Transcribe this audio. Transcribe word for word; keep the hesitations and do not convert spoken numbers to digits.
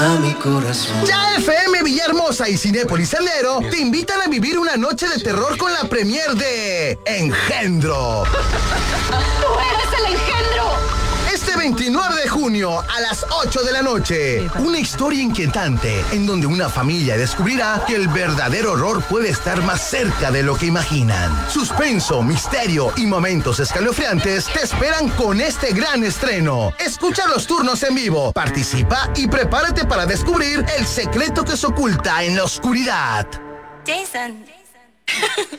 a mi corazón. Ya F M Villahermosa y Cinépolis Sendero te invitan a vivir una noche de terror con la premier de Engendro. ¡Tú eres el engendro! Este veintinueve de junio a las ocho de la noche, una historia inquietante en donde una familia descubrirá que el verdadero horror puede estar más cerca de lo que imaginan. Suspenso, misterio y momentos escalofriantes te esperan con este gran estreno. Escucha los turnos en vivo, participa y prepárate para descubrir el secreto que se oculta en la oscuridad. Jason.